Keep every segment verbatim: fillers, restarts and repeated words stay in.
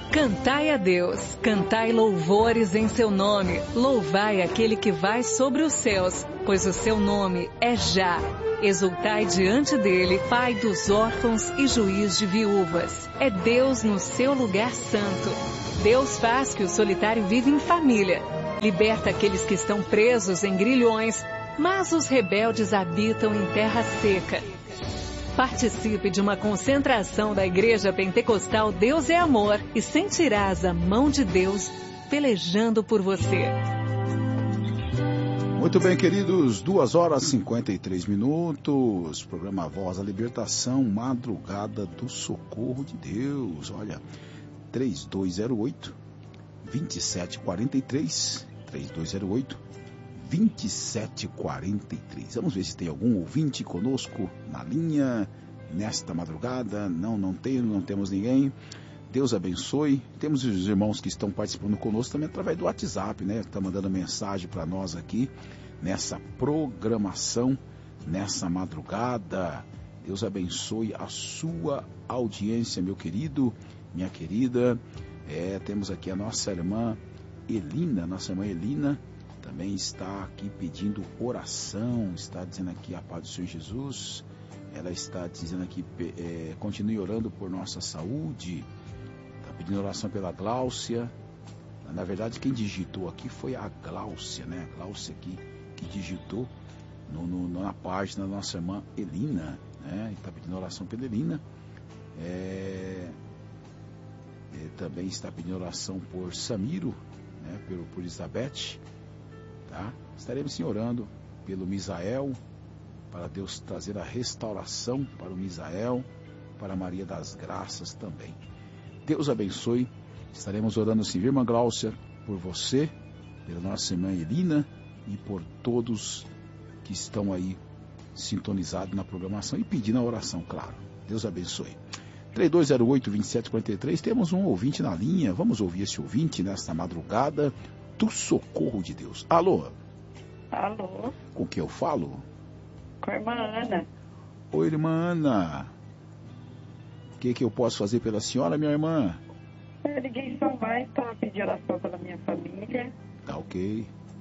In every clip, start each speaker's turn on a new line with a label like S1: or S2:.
S1: Cantai a Deus, cantai louvores em seu nome, louvai aquele que vai sobre os céus, pois o seu nome é Já. Exultai diante dele, Pai dos órfãos e juiz de viúvas. É Deus no seu lugar santo. Deus faz que o solitário viva em família. Liberta aqueles que estão presos em grilhões, mas os rebeldes habitam em terra seca. Participe de uma concentração da Igreja Pentecostal Deus é Amor e sentirás a mão de Deus pelejando por você.
S2: Muito bem, queridos, duas horas e cinquenta e três minutos, programa Voz da Libertação, Madrugada do Socorro de Deus. Olha, três dois zero oito, dois sete quatro três, três dois zero oito, dois sete quatro três. Vamos ver se tem algum ouvinte conosco na linha nesta madrugada. Não, não tem, não temos ninguém. Deus abençoe. Temos os irmãos que estão participando conosco também através do WhatsApp, né? Está mandando mensagem para nós aqui nessa programação, nessa madrugada. Deus abençoe a sua audiência, meu querido, minha querida. É, temos aqui a nossa irmã Elina, nossa irmã Elina também está aqui pedindo oração, está dizendo aqui a paz do Senhor Jesus. Ela está dizendo aqui, é, continue orando por nossa saúde. Está pedindo oração pela Gláucia. Na verdade, quem digitou aqui foi a Gláucia, né? A Gláucia aqui que digitou no, no, na página da nossa irmã Elina, né? Está pedindo oração pela Elina. É, é, também está pedindo oração por Samiro, né? Por, por Elizabeth. Tá? Estaremos sim orando pelo Misael, para Deus trazer a restauração para o Misael, para Maria das Graças também. Deus abençoe. Estaremos orando sim, irmã Gláucia, por você, pela nossa irmã Elina e por todos que estão aí sintonizados na programação e pedindo a oração, claro. Deus abençoe. três dois zero oito, dois sete quatro três, temos um ouvinte na linha. Vamos ouvir esse ouvinte nesta madrugada do Socorro de Deus. Alô?
S3: Alô?
S2: Com que eu falo?
S3: Com a irmã Ana.
S2: Oi, irmã Ana. O que, que eu posso fazer pela senhora, minha irmã?
S3: Eu liguei só mais para pedir oração pela minha família.
S2: Tá ok.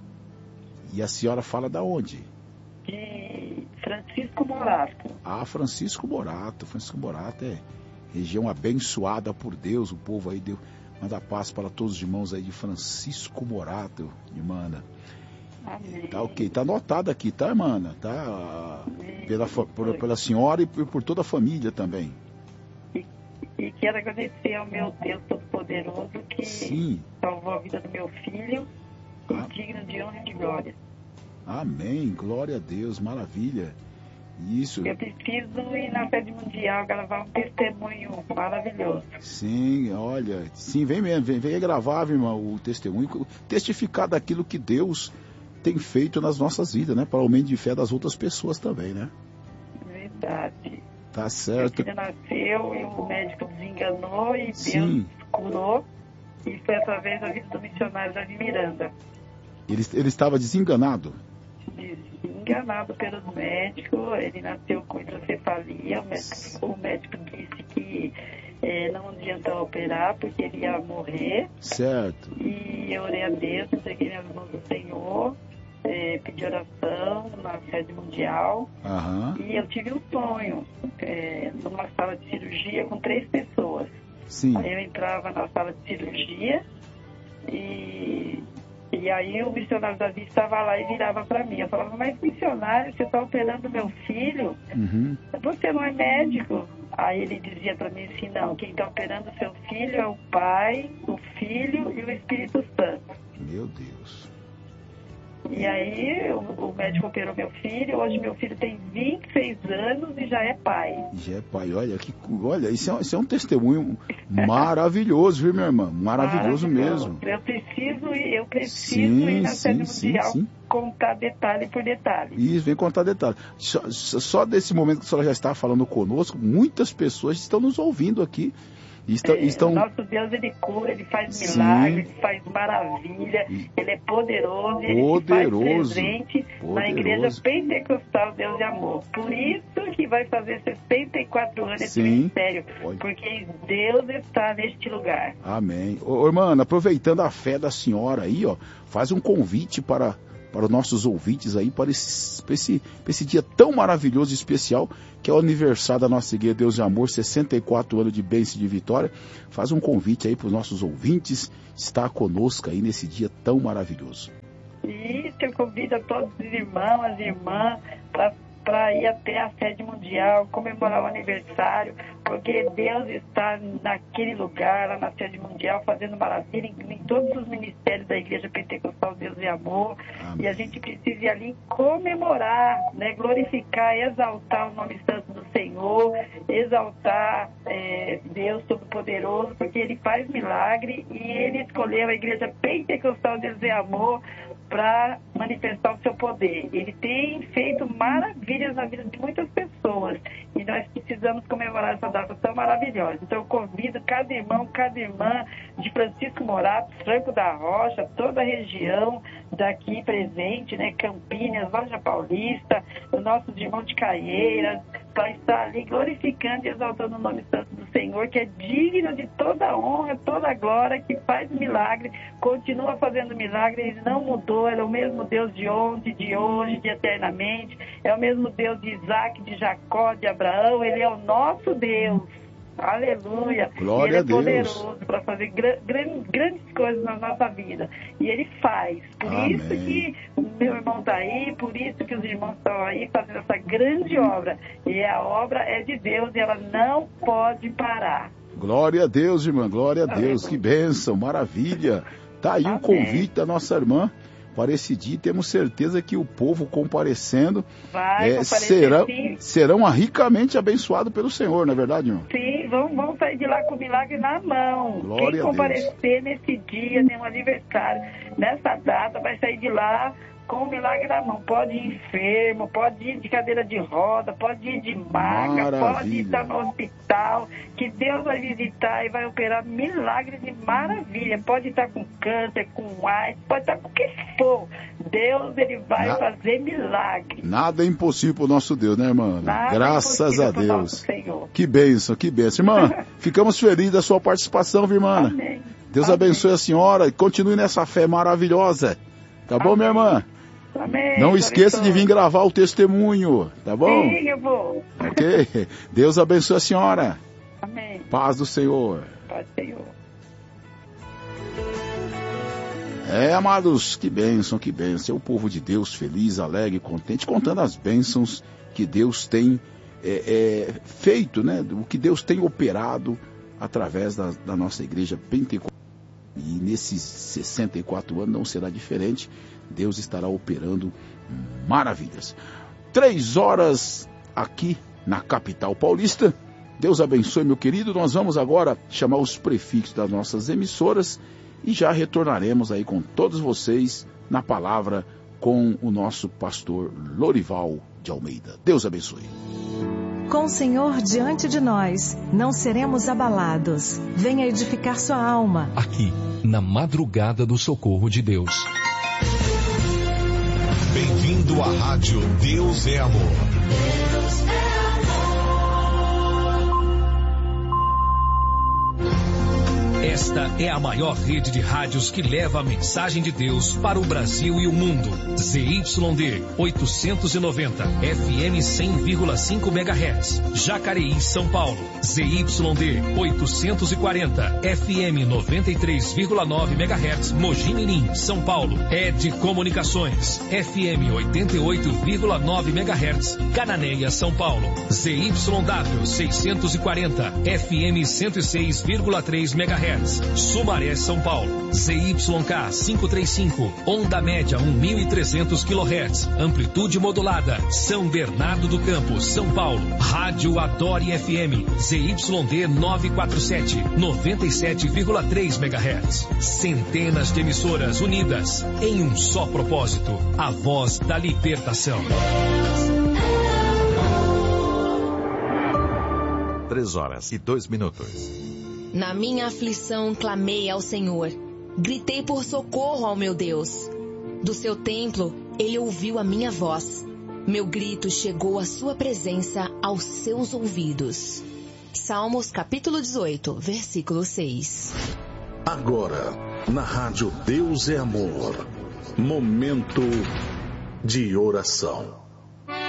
S2: E a senhora fala da onde?
S3: De Francisco Morato.
S2: Ah, Francisco Morato. Francisco Morato é região abençoada por Deus. O povo aí deu, manda paz para todos os irmãos aí de Francisco Morato, irmã Ana.
S3: Amém.
S2: Tá ok, tá anotado aqui, tá, irmã Ana? Tá? Pela, por, pela senhora e por, por toda a família também.
S3: E, e quero agradecer ao meu Deus Todo-Poderoso que
S2: Sim.
S3: salvou a vida do meu filho,
S2: Ah.
S3: digno de honra e de glória.
S2: Amém, glória a Deus, maravilha. Isso.
S3: Eu preciso ir na sede mundial gravar um testemunho maravilhoso.
S2: Sim, olha, sim, vem mesmo, vem, vem gravar, irmão, o testemunho, testificar daquilo que Deus tem feito nas nossas vidas, né? Para o aumento de fé das outras pessoas também, né?
S3: Verdade.
S2: Tá
S3: Meu
S2: certo.
S3: filho nasceu e o médico desenganou e
S2: Sim.
S3: Deus curou. E foi através da vida do missionário da Miranda.
S2: Ele, ele estava desenganado?
S3: Desenganado pelos médicos, ele nasceu com hidrocefalia. O médico, o médico disse que eh, não adianta operar porque ele ia morrer.
S2: Certo.
S3: E eu orei a Deus, entreguei minhas mãos do Senhor, eh, pedi oração na sede mundial.
S2: Aham.
S3: E eu tive um sonho, eh, numa sala de cirurgia com três pessoas.
S2: Sim.
S3: Aí eu entrava na sala de cirurgia e, e aí o missionário Davi estava lá e virava para mim. Eu falava, mas missionário, você está operando meu filho?
S2: Uhum.
S3: Você não é médico? Aí ele dizia para mim assim, não, quem está operando seu filho é o Pai, o Filho e o Espírito Santo.
S2: Meu Deus.
S3: E aí o, o médico operou meu filho, hoje meu filho tem vinte e seis anos e já é pai.
S2: Já é pai, olha, que, olha isso, é, um- isso é um testemunho maravilhoso, viu, minha irmã? Maravilhoso mesmo.
S3: Eu preciso ir, eu preciso
S2: Sim,
S3: ir na sede
S2: sim,
S3: mundial
S2: sim, sim.
S3: contar detalhe por detalhe.
S2: Isso, vem contar detalhes. Só, só desse momento que a senhora já está falando conosco, muitas pessoas estão nos ouvindo aqui Estão,
S3: é,
S2: estão...
S3: O nosso Deus, ele cura, ele faz
S2: Sim.
S3: milagre, ele faz maravilha, ele é poderoso, ele
S2: Poderoso.
S3: se faz presente
S2: Poderoso.
S3: na Igreja Pentecostal Deus de Amor. Por isso que vai fazer sessenta e quatro anos esse
S2: Sim.
S3: ministério,
S2: Pode.
S3: porque Deus está neste lugar.
S2: Amém. Ô, irmã, aproveitando a fé da senhora aí, ó, faz um convite para, para os nossos ouvintes aí, para esse, para, esse, para esse dia tão maravilhoso e especial, que é o aniversário da nossa Igreja Deus de Amor, sessenta e quatro anos de bênção e de vitória. Faz um convite aí para os nossos ouvintes, estar conosco aí nesse dia tão maravilhoso.
S3: E eu convido a todos os irmãos, as irmãs, para para ir até a sede mundial, comemorar o aniversário, porque Deus está naquele lugar, lá na sede mundial, fazendo maravilha em, em todos os ministérios da Igreja Pentecostal Deus e Amor. Amém. E a gente precisa ir ali comemorar, né, glorificar, exaltar o nome santo do Senhor, exaltar é, Deus Todo-Poderoso, porque Ele faz milagre e Ele escolheu a Igreja Pentecostal Deus e Amor para manifestar o seu poder. Ele tem feito maravilhas na vida de muitas pessoas e nós precisamos comemorar essa data tão maravilhosa. Então eu convido cada irmão, cada irmã de Francisco Morato, Franco da Rocha, toda a região daqui presente, né, Campinas, Loja Paulista, os nossos irmãos de Caieiras, para estar ali glorificando e exaltando o nome santo do Senhor, que é digno de toda a honra, toda a glória, que faz milagre, continua fazendo milagre, Ele não mudou, Ele é o mesmo Deus de ontem, de hoje, de eternamente, é o mesmo Deus de Isaac, de Jacó, de Abraão, Ele é o nosso Deus. Aleluia.
S2: Glória
S3: Ele é
S2: a Deus.
S3: poderoso para fazer gran, gran, grandes coisas na nossa vida. E Ele faz. Por
S2: Amém.
S3: isso que o meu irmão está aí, por isso que os irmãos estão aí fazendo essa grande obra. E a obra é de Deus e ela não pode parar.
S2: Glória a Deus, irmã. Glória a Deus. Aleluia. Que bênção, maravilha. Tá aí Amém. O convite da nossa irmã para esse dia. Temos certeza que o povo comparecendo
S3: Vai
S2: é, serão, serão ricamente abençoados pelo Senhor, não é verdade, irmão?
S3: Sim, vão, vão sair de lá com o milagre na mão.
S2: Glória
S3: Quem comparecer nesse dia, num aniversário, nessa data, vai sair de lá com o milagre na mão. Pode ir enfermo, pode ir de cadeira de roda, pode ir de maca,
S2: Maravilha.
S3: Pode estar no hospital, que Deus vai visitar e vai operar milagres de maravilha. Pode estar com câncer, com AIDS, pode estar com o que for. Deus, Ele vai Na... fazer milagre.
S2: Nada é impossível para o nosso Deus, né, irmã?
S3: Nada
S2: Graças
S3: é
S2: a Deus.
S3: Senhor.
S2: Que bênção, que bênção. Irmã, ficamos felizes da sua participação, viu, irmã?
S3: Amém.
S2: Deus
S3: Amém.
S2: Abençoe a senhora e continue nessa fé maravilhosa. Tá bom, Amém. Minha irmã?
S3: Amém.
S2: Não esqueça de vir gravar o testemunho, tá bom?
S3: Sim, eu vou.
S2: Ok? Deus abençoe a senhora.
S3: Amém.
S2: Paz do Senhor.
S3: Paz do Senhor.
S2: É, amados, que bênção, que bênção. É o povo de Deus feliz, alegre, contente, contando as bênçãos que Deus tem é, é, feito, né? O que Deus tem operado através da, da nossa igreja pentecostal. E nesses sessenta e quatro anos não será diferente. Deus estará operando maravilhas. Três horas aqui na capital paulista. Deus abençoe, meu querido. Nós vamos agora chamar os prefixos das nossas emissoras e já retornaremos aí com todos vocês na palavra com o nosso pastor Lorival de Almeida. Deus abençoe.
S1: Com o Senhor diante de nós, não seremos abalados. Venha edificar sua alma.
S4: Aqui, na madrugada do socorro de Deus. Bem-vindo à rádio Deus é Amor. Deus é Esta é a maior rede de rádios que leva a mensagem de Deus para o Brasil e o mundo. Z Y D oitocentos e noventa, F M cem vírgula cinco megahertz, Jacareí, São Paulo. Z Y D oitocentos e quarenta, F M noventa e três vírgula nove megahertz, Mogi Mirim, São Paulo. Ed Comunicações, F M oitenta e oito vírgula nove megahertz, Cananéia, São Paulo. Z Y W seiscentos e quarenta, F M cento e seis vírgula três megahertz, Sumaré, São Paulo. Z Y K quinhentos e trinta e cinco, onda média mil e trezentos quilohertz, amplitude modulada, São Bernardo do Campo, São Paulo. Rádio Adore F M, Z Y D novecentos e quarenta e sete, noventa e sete vírgula três megahertz. Centenas de emissoras unidas em um só propósito, a voz da libertação.
S5: Três horas e dois minutos. Na minha aflição clamei ao Senhor. Gritei por socorro ao meu Deus. Do seu templo, ele ouviu a minha voz. Meu grito chegou à sua presença, aos seus ouvidos. Salmos capítulo dezoito, versículo seis.
S6: Agora, na rádio Deus é Amor, momento de oração.